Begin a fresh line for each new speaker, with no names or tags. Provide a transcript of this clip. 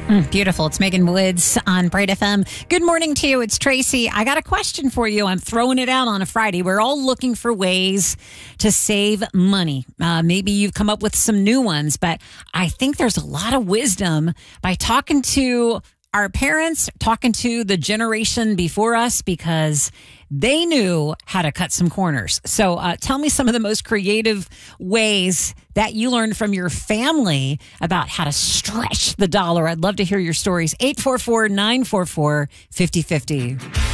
Beautiful. It's Megan Woods on Bright FM. Good morning to you. It's Tracy. I got a question for you. I'm throwing it out on a Friday. We're all looking for ways to save money. Maybe you've come up with some new ones, but I think there's a lot of wisdom by talking to our parents, talking to the generation before us, because they knew how to cut some corners. So tell me some of the most creative ways that you learned from your family about how to stretch the dollar. I'd love to hear your stories. 844-944-5050.